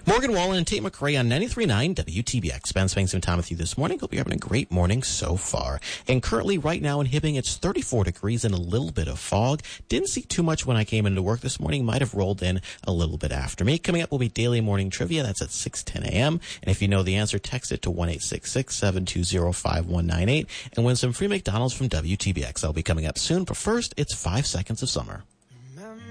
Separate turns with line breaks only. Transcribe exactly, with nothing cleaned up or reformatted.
Morgan Wallen and Tate McRae on ninety-three point nine W T B X. Ben spending some time with you this morning. Hope you're having a great morning so far. And currently, right now in Hibbing, it's thirty-four degrees and a little bit of fog. Didn't see too much when I came into work this morning. Might have rolled in a little bit after me. Coming up will be Daily Morning Trivia. That's at six ten a.m. And if you know the answer, text it to one eight six six, seven two zero, five one nine eight and win some free McDonald's from W T B X. That'll be coming up soon. But first, it's five seconds of summer.